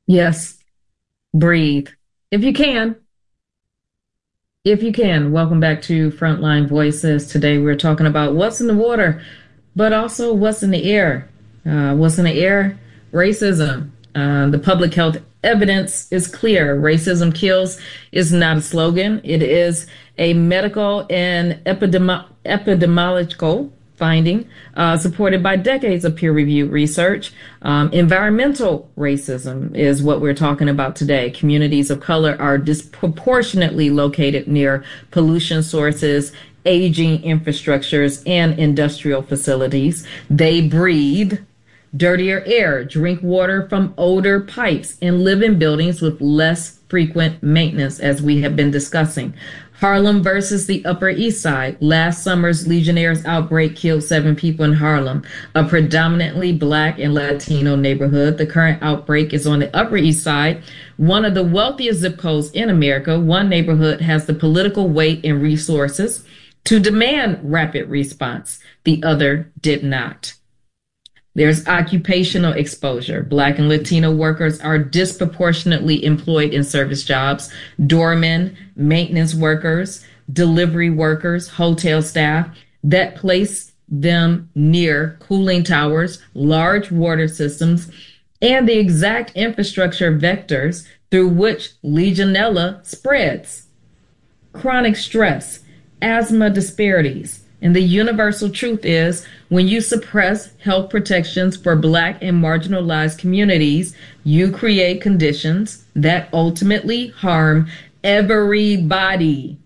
Yes, breathe. If you can, if you can. Welcome back to Frontline Voices. Today we're talking about what's in the water, but also what's in the air. What's in the air? Racism. The public health evidence is clear. Racism kills is not a slogan. It is a medical and epidemiological finding supported by decades of peer-reviewed research. Environmental racism is what we're talking about today. Communities of color are disproportionately located near pollution sources, aging infrastructures, and industrial facilities. They breathe dirtier air, drink water from older pipes, and live in buildings with less frequent maintenance, as we have been discussing. Harlem versus the Upper East Side. Last summer's Legionnaires outbreak killed 7 people in Harlem, a predominantly Black and Latino neighborhood. The current outbreak is on the Upper East Side, one of the wealthiest zip codes in America. One neighborhood has the political weight and resources to demand rapid response. The other did not. There's occupational exposure. Black and Latino workers are disproportionately employed in service jobs, doormen, maintenance workers, delivery workers, hotel staff that place them near cooling towers, large water systems, and the exact infrastructure vectors through which Legionella spreads. Chronic stress, asthma disparities. And the universal truth is when you suppress health protections for Black and marginalized communities, you create conditions that ultimately harm everybody.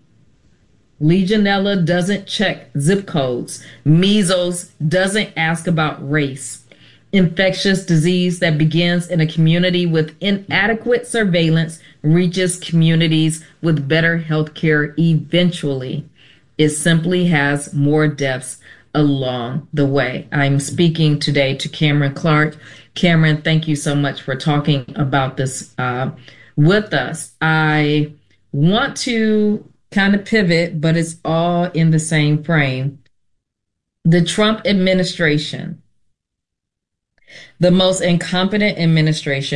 Legionella doesn't check zip codes. Measles doesn't ask about race. Infectious disease that begins in a community with inadequate surveillance reaches communities with better health care eventually. It simply has more deaths along the way. I'm speaking today to Cameron Clark. Cameron, thank you so much for talking about this with us. I want to kind of pivot, but it's all in the same frame. The Trump administration, the most incompetent administration